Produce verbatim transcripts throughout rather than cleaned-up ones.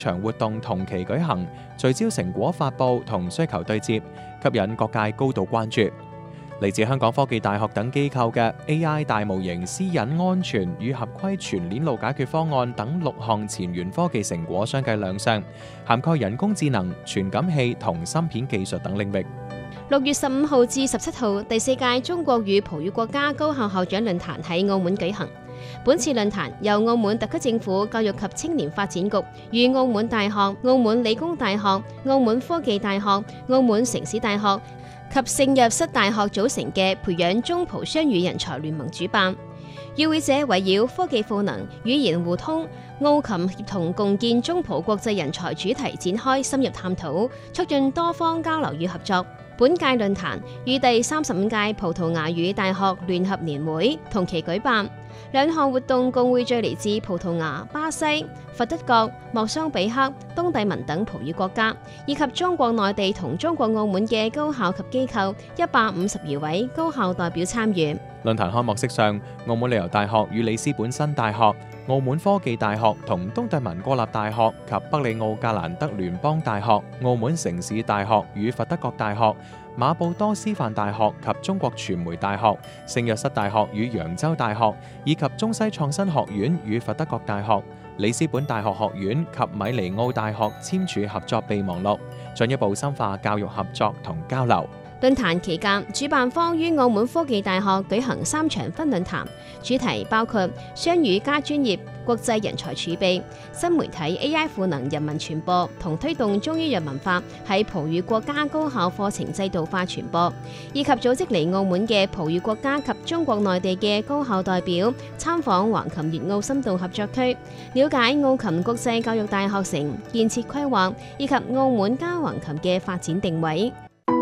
場活動同期舉行，聚焦成果發布同需求對接，吸引各界高度關注。嚟自香港科技大學等機構嘅 A I 大模型私隱安全與合規全鏈路解決方案等六項前沿科技成果相繼亮相，涵蓋人工智能、傳感器同芯片技術等領域。 六月十五號至十七號，第四屆中國與葡語國家高校校長論壇喺澳門舉行。本次論壇由澳門特區政府教育及青年發展局與澳門大學、澳門理工大學、澳門科技大學、澳門城市大學及聖若瑟大學組成嘅培養中葡雙語人才聯盟主辦。與會者圍繞科技賦能、語言互通、澳琴協同共建中葡國際人才主題展開深入探討，促進多方交流與合作。本屆論壇與第三十五屆葡萄牙語大學聯合年會同期舉辦，兩項活動共匯聚嚟自葡萄牙、巴西、佛得角、莫桑比克、東帝汶等葡語國家，以及中國內地同中國澳門嘅高校及機構一百五十餘位高校代表參與。 論壇開幕式上，澳門旅遊大學與里斯本新大學、澳門科技大學同東帝汶國立大學及北里奧格蘭德聯邦大學、澳門城市大學與佛得角大學、馬布多師範大學及中國傳媒大學、聖若瑟大學與揚州大學，以及中西創新學院與佛得角大學、里斯本大學學院及米尼奧大學簽署合作備忘錄，進一步深化教育合作同交流。 論壇期間，主辦方於澳門科技大學舉行三場分論壇，主題包括雙語加專業、國際人才儲備、新媒體 A I 賦能人民傳播同推動中醫藥文化喺葡語國家高校課程制度化傳播，以及組織嚟澳門嘅葡語國家及中國內地嘅高校代表參訪橫琴粵澳深度合作區，了解澳琴國際教育大學城建設規劃以及澳門加橫琴嘅發展定位。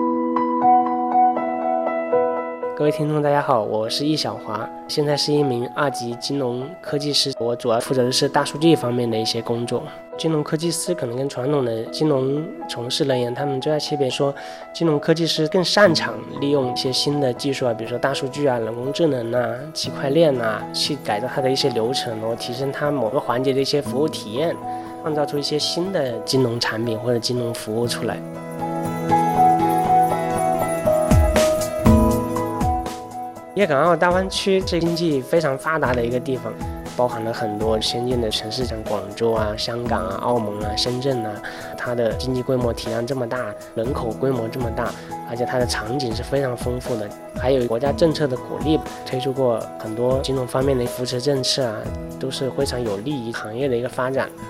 各位聽眾大家好，我是易小華，現在是一名二級金融科技師，我主要負責的是大數據方面的一些工作。金融科技師可能跟傳統的金融從事人員，他們最大區別說，金融科技師更擅長利用一些新的技術啊，比如說大數據啊、人工智能啊、區塊鏈啊，去改造它的一些流程，然後提升它某個環節的一些服務體驗，創造出一些新的金融產品或者金融服務出來。粵港澳大灣區是經濟非常發達的一個地方，包含了很多先進的城市，像廣州啊、香港啊、澳門啊、深圳啊，它的經濟規模體量這麼大，人口規模這麼大，而且它的場景是非常豐富的，還有國家政策的鼓勵，推出過很多金融方面的扶持政策啊，都是非常有利於行業的一個發展。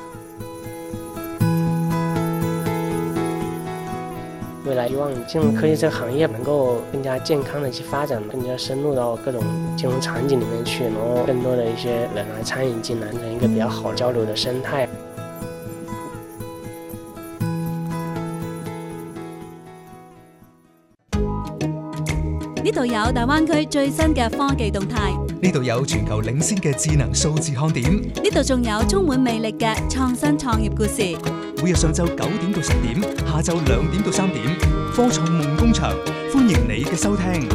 未來希望金融科技這個行業能夠更加健康的去發展，更加深入到各種金融場景裡面去，然後更多的一些人來參與進來，成一個比較好交流的生態。 呢度有大灣區最新嘅科技動態， 呢度有全球領先嘅智能數字看點， 呢度仲有充滿魅力嘅創新創業故事。 每日上晝九點到十點，下晝兩點到三點，科創夢工場，歡迎你嘅收聽。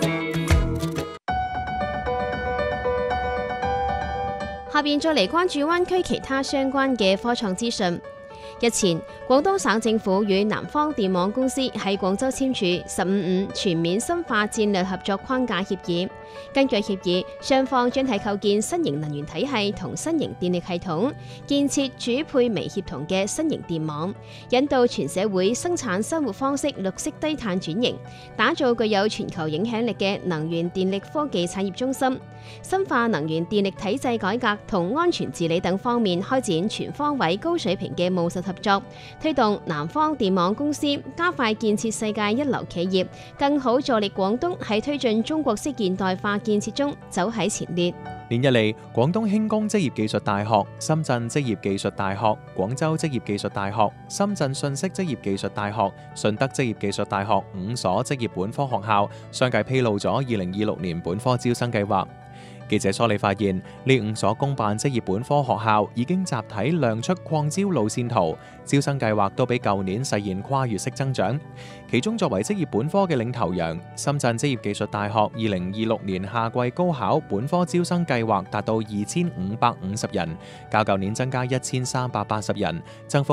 下邊再嚟關注灣區其他相關嘅科創資訊。日前，廣東省政府與南方電網公司喺廣州簽署「十五五」全面深化戰略合作框架協議。根據協議，雙方將係構建新型能源體系同新型電力系統，建設主配微協同嘅新型電網，引導全社會生產生活方式綠色低碳轉型，打造具有全球影響力嘅能源電力科技產業中心。深化能源電力體制改革同安全治理等方面開展全方位高水平嘅務實合作，推動南方電網公司加快建設世界一流企業，更好助力廣東喺推進中國式現代化建設中走喺前列。 連日嚟，廣東輕工職業技術大學、深圳職業技術大學、廣州職業技術大學、深圳信息職業技術大學、順德職業技術大學五所職業本科學校相繼披露咗二零二六年本科招生計劃。 記者梳理發現，呢五所公辦職業本科學校已經集體亮出擴招路線圖，招生計劃都比舊年實現跨越式增長。其中作為職業本科嘅領頭羊，深圳職業技術大學二零二六年夏季高考本科招生計劃達到二千五百五十人，較舊年增加一千三百八十人，增幅